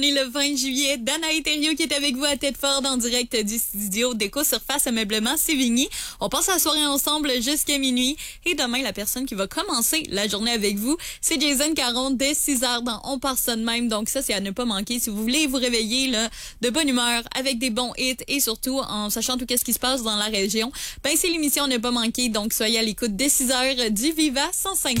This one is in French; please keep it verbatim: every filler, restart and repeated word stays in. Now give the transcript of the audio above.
On est le vingt juillet, Danae Thériault qui est avec vous à Tête-Ford en direct du studio Déco Surface Ameublement Sévigny. On passe la soirée ensemble jusqu'à minuit et demain, la personne qui va commencer la journée avec vous, c'est Jason Caron dès six heures dans On part ça de même. Donc ça, c'est à ne pas manquer si vous voulez vous réveiller là, de bonne humeur avec des bons hits et surtout en sachant tout ce qui se passe dans la région. Ben c'est l'émission à ne pas manquer, donc soyez à l'écoute dès six heures du Viva cent cinq.